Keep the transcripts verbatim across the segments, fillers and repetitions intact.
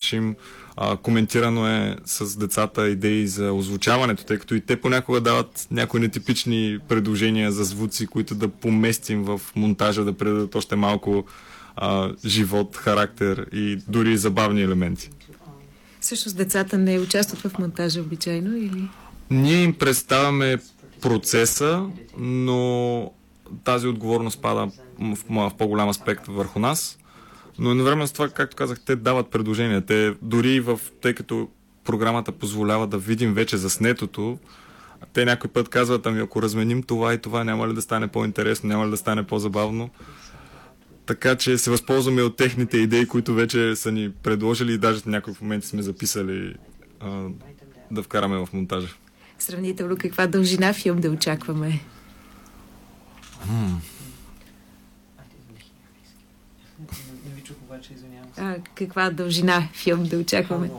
решим. А, коментирано е с децата идеи за озвучаването, тъй като и те понякога дават някои нетипични предложения за звуци, които да поместим в монтажа, да предадат още малко а, живот, характер и дори забавни елементи. Всъщност децата не участват в монтажа обичайно или? Ние им представяме процеса, но тази отговорност пада в, в по-голям аспект върху нас. Но едновременно с това, както казах, те дават предложения. Те дори в, тъй като програмата позволява да видим вече заснетото, те някой път казват, ами ако разменим това и това, няма ли да стане по-интересно, няма ли да стане по-забавно. Така че се възползваме от техните идеи, които вече са ни предложили и даже в някои моменти сме записали а, да вкараме в монтажа. Сравнително каква дължина филм да очакваме? Hmm. А, каква дължина филм да очакваме?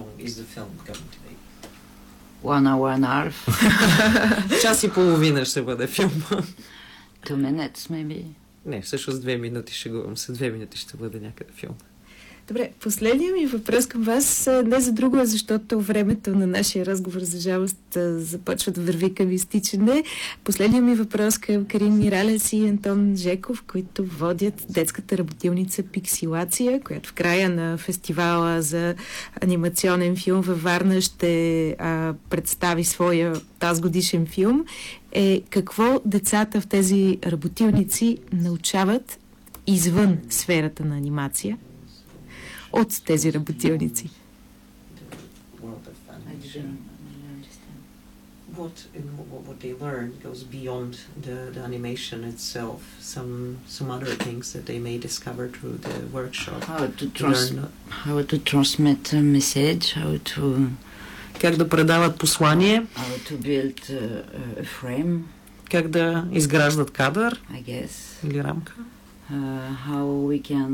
One hour and a half. Час и половина ще бъде филма. Two minutes, maybe. Не, всъщност две минути шегувам се. Две минути ще бъде някъде филм. Добре, последният ми въпрос към вас не за друго, а защото времето на нашия разговор, за жалост, започва да върви към изтичане. Последният ми въпрос към Карин Миралес и Антон Жеков, които водят детската работилница Пиксилация, която в края на фестивала за анимационен филм във Варна ще а, представи своя тазгодишен филм. Е, какво децата в тези работилници научават извън сферата на анимация от тези работилници? What, what they learn goes beyond the, the animation itself. Some some other things that they may discover through the workshop. How to, trans- how to transmit a message, how to... Как да предават послание. How to build a, a frame. Как да изграждат кадър. I guess. Или рамка. Uh, how we can...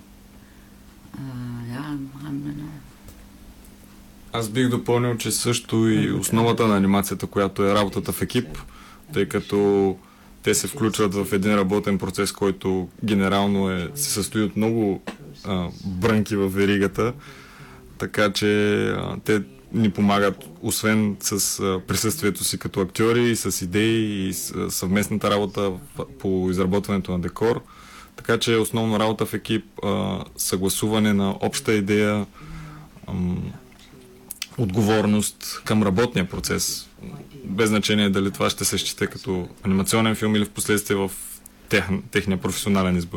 Uh, yeah, I don't know. Аз бих допълнил, че също и основата на анимацията, която е работата в екип, тъй като те се включват в един работен процес, който генерално е, се състои от много а, брънки в веригата, така че а, те ни помагат, освен с а, присъствието си като актьори, и с идеи, и с а, съвместната работа в, по изработването на декор. Така че основно работа в екип, а, съгласуване на обща идея, ам, отговорност към работния процес. Без значение дали това ще се счете като анимационен филм или в последствие в тех, техния професионален избор.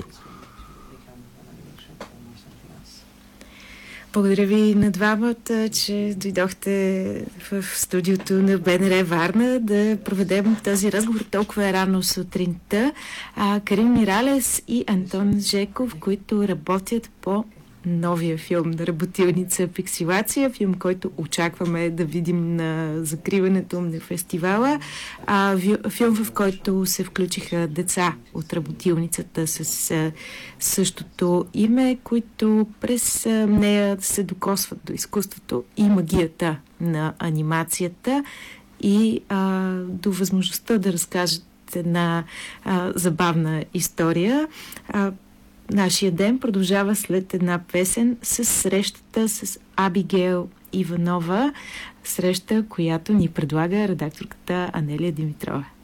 Благодаря ви на двамата, че дойдохте в студиото на БНР Варна да проведем този разговор толкова рано сутринта. А, Карин Миралес и Антон Жеков, които работят по новия филм на работилница Пиксилация, филм, който очакваме да видим на закриването на фестивала. А, филм, в който се включиха деца от работилницата с а, същото име, които през а, нея се докосват до изкуството и магията на анимацията и а, до възможността да разкажат една а, забавна история. А, Нашия ден продължава след една песен с срещата с Абигейл Иванова, среща, която ни предлага редакторката Анелия Димитрова.